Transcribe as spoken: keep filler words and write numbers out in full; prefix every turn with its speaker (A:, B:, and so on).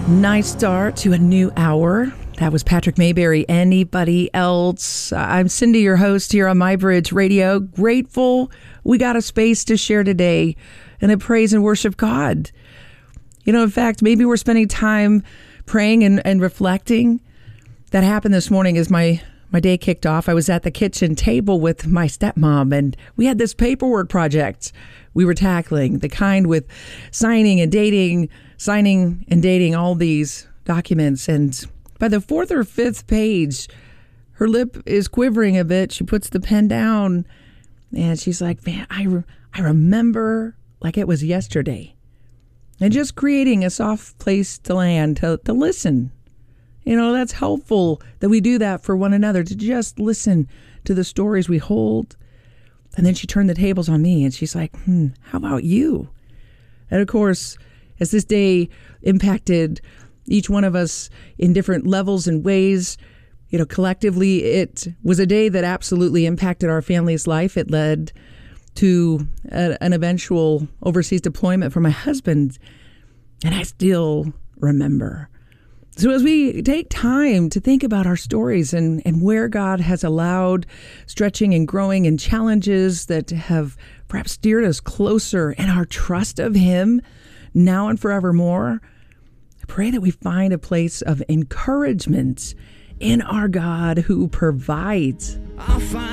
A: Nice start to a new hour. That was Patrick Mayberry. Anybody else? I'm Cindy, your host here on MyBridge Radio. Grateful we got a space to share today and to praise and worship God. You know, in fact, maybe we're spending time praying and, and reflecting. That happened this morning as my, my day kicked off. I was at the kitchen table with my stepmom, and we had this paperwork project we were tackling, the kind with signing and dating, signing and dating all these documents. And by the fourth or fifth page, her lip is quivering a bit. She puts the pen down and she's like, man, I, re- I remember like it was yesterday. And just creating a soft place to land, to, to listen. You know, that's helpful that we do that for one another, to just listen to the stories we hold. And then she turned the tables on me and she's like, hmm, how about you? And of course, as this day impacted each one of us in different levels and ways, you know, collectively, it was a day that absolutely impacted our family's life. It led to a, an eventual overseas deployment for my husband. And I still remember. So as we take time to think about our stories and, and where God has allowed stretching and growing and challenges that have perhaps steered us closer in our trust of Him now and forevermore, I pray that we find a place of encouragement in our God who provides. I'll find